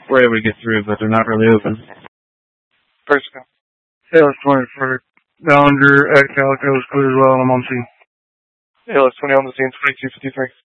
we're able to get through, but they're not really open. Persico. ALS-20 for Ballinger at Calico is clear as well, and I'm on scene. ALS-20 on the scene, 2253.